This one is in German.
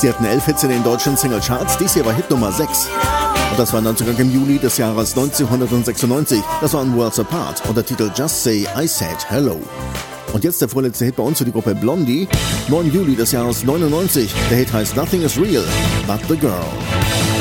Sie hatten 11 Hits in den deutschen Singlecharts, dies hier war Hit Nummer 6. Und das war dann sogar im Juli des Jahres 1996. Das war ein Worlds Apart und der Titel Just Say I Said Hello. Und jetzt der vorletzte Hit bei uns für die Gruppe Blondie, 9. Juli des Jahres 99. Der Hit heißt Nothing Is Real But The Girl.